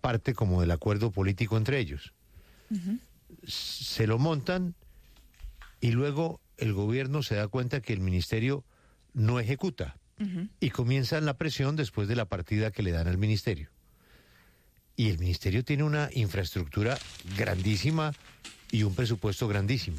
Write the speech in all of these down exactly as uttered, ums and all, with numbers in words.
parte como del acuerdo político entre ellos. Uh-huh. Se lo montan y luego el gobierno se da cuenta que el ministerio no ejecuta uh-huh. y comienza la presión después de la partida que le dan al ministerio. Y el ministerio tiene una infraestructura grandísima y un presupuesto grandísimo.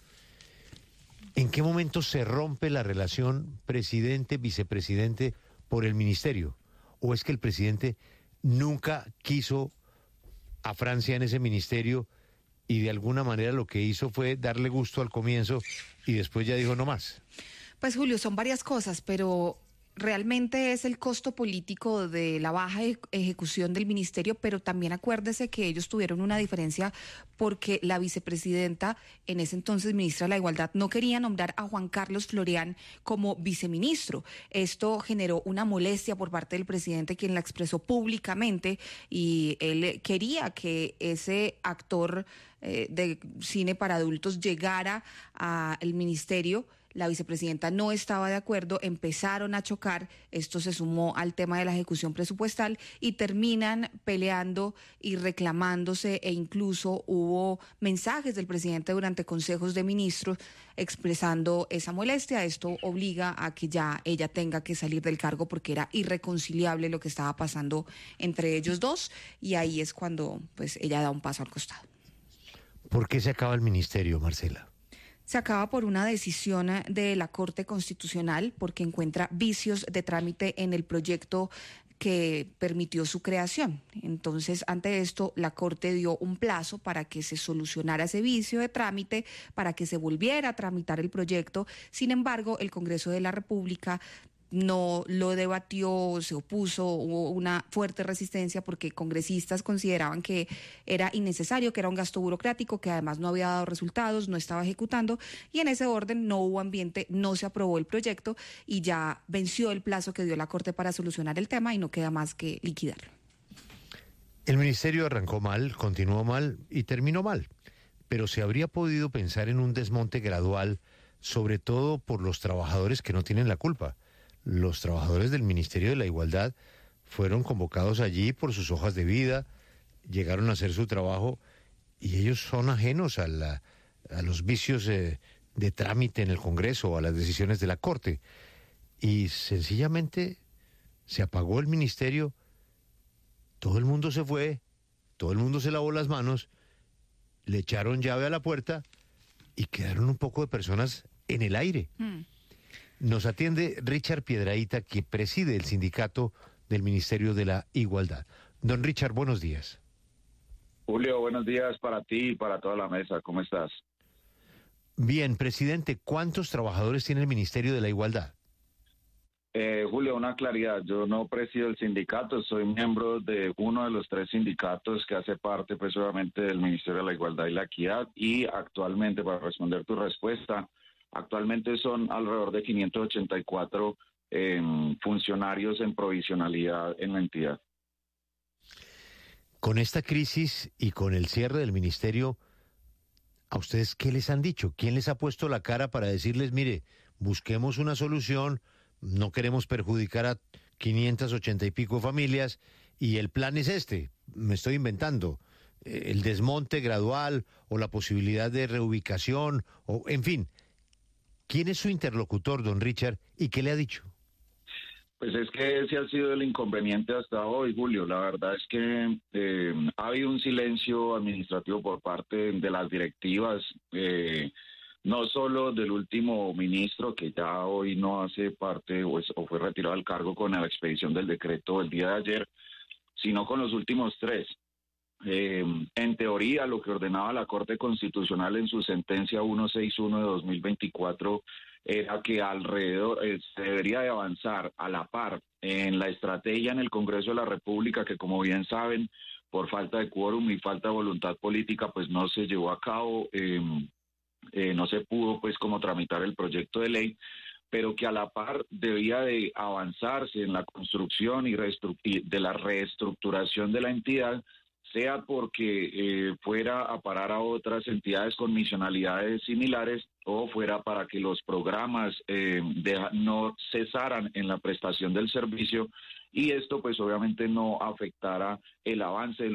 ¿En qué momento se rompe la relación presidente-vicepresidente por el ministerio? ¿O es que el presidente nunca quiso a Francia en ese ministerio y de alguna manera lo que hizo fue darle gusto al comienzo y después ya dijo no más? Pues Julio, son varias cosas, pero realmente es el costo político de la baja ejecución del ministerio, pero también acuérdese que ellos tuvieron una diferencia porque la vicepresidenta, en ese entonces ministra de la Igualdad, no quería nombrar a Juan Carlos Florián como viceministro. Esto generó una molestia por parte del presidente, quien la expresó públicamente, y él quería que ese actor eh, de cine para adultos llegara al ministerio. La vicepresidenta no estaba de acuerdo, empezaron a chocar, esto se sumó al tema de la ejecución presupuestal y terminan peleando y reclamándose, e incluso hubo mensajes del presidente durante consejos de ministros expresando esa molestia. Esto obliga a que ya ella tenga que salir del cargo porque era irreconciliable lo que estaba pasando entre ellos dos, y ahí es cuando pues ella da un paso al costado. ¿Por qué se acaba el ministerio, Marcela? Se acaba por una decisión de la Corte Constitucional porque encuentra vicios de trámite en el proyecto que permitió su creación. Entonces, ante esto, la Corte dio un plazo para que se solucionara ese vicio de trámite, para que se volviera a tramitar el proyecto. Sin embargo, el Congreso de la República no lo debatió, se opuso, hubo una fuerte resistencia porque congresistas consideraban que era innecesario, que era un gasto burocrático, que además no había dado resultados, no estaba ejecutando, y en ese orden no hubo ambiente, no se aprobó el proyecto y ya venció el plazo que dio la Corte para solucionar el tema y no queda más que liquidarlo. El ministerio arrancó mal, continuó mal y terminó mal, pero se habría podido pensar en un desmonte gradual, sobre todo por los trabajadores que no tienen la culpa. Los trabajadores del Ministerio de la Igualdad fueron convocados allí por sus hojas de vida, llegaron a hacer su trabajo y ellos son ajenos a, la, a los vicios eh, de trámite en el Congreso o a las decisiones de la Corte. Y sencillamente se apagó el ministerio, todo el mundo se fue, todo el mundo se lavó las manos, le echaron llave a la puerta y quedaron un poco de personas en el aire. Mm. Nos atiende Richard Piedrahita, que preside el sindicato del Ministerio de la Igualdad. Don Richard, buenos días. Julio, buenos días para ti y para toda la mesa. ¿Cómo estás? Bien, presidente, ¿cuántos trabajadores tiene el Ministerio de la Igualdad? Eh, Julio, una claridad. Yo no presido el sindicato, soy miembro de uno de los tres sindicatos que hace parte precisamente del Ministerio de la Igualdad y la Equidad, y actualmente, para responder tu respuesta, actualmente son alrededor de quinientos ochenta y cuatro eh, funcionarios en provisionalidad en la entidad. Con esta crisis y con el cierre del ministerio, ¿a ustedes qué les han dicho? ¿Quién les ha puesto la cara para decirles, mire, busquemos una solución, no queremos perjudicar a quinientas ochenta y pico familias y el plan es este? Me estoy inventando. El desmonte gradual o la posibilidad de reubicación, o en fin. ¿Quién es su interlocutor, don Richard, y qué le ha dicho? Pues es que ese ha sido el inconveniente hasta hoy, Julio. La verdad es que eh, ha habido un silencio administrativo por parte de las directivas, eh, no solo del último ministro, que ya hoy no hace parte o, es, o fue retirado del cargo con la expedición del decreto el día de ayer, sino con los últimos tres. Eh, en teoría, lo que ordenaba la Corte Constitucional en su sentencia ciento sesenta y uno de dos mil veinticuatro era que alrededor eh, se debería de avanzar a la par en la estrategia en el Congreso de la República, que como bien saben, por falta de quórum y falta de voluntad política, pues no se llevó a cabo, eh, eh, no se pudo pues como tramitar el proyecto de ley, pero que a la par debía de avanzarse en la construcción y, y de la reestructuración de la entidad, sea porque eh, fuera a parar a otras entidades con misionalidades similares o fuera para que los programas eh, de, no cesaran en la prestación del servicio, y esto pues obviamente no afectara el avance de los